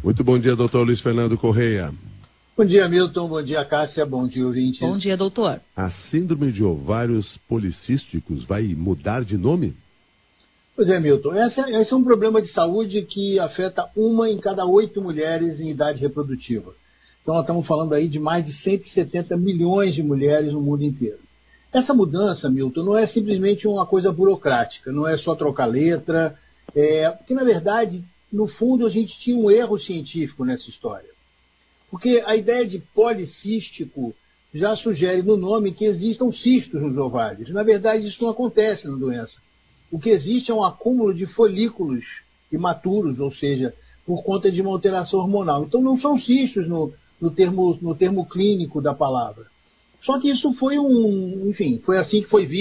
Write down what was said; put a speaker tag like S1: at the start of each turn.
S1: Muito bom dia, doutor Luiz Fernando Correia.
S2: Bom dia, Milton. Bom dia, Cássia. Bom dia, ouvintes.
S3: Bom dia, doutor.
S1: A síndrome de ovários policísticos vai mudar de nome?
S2: Pois é, Milton. Esse é um problema de saúde que afeta 1 em cada 8 mulheres em idade reprodutiva. Então, nós estamos falando aí de mais de 170 milhões de mulheres no mundo inteiro. Essa mudança, Milton, não é simplesmente uma coisa burocrática, não é só trocar letra, porque, na verdade, no fundo, a gente tinha um erro científico nessa história. Porque a ideia de policístico já sugere no nome que existam cistos nos ovários. Na verdade, isso não acontece na doença. O que existe é um acúmulo de folículos imaturos, ou seja, por conta de uma alteração hormonal. Então, não são cistos no termo clínico da palavra. Só que isso foi foi assim que foi visto.